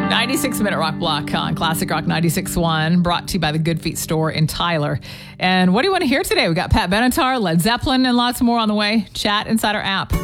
96-minute rock block on Classic Rock 96.1, brought to you by the Good Feet store in Tyler. And what do you want to hear today? We got Pat Benatar, Led Zeppelin, and lots more on the way. Chat inside our app.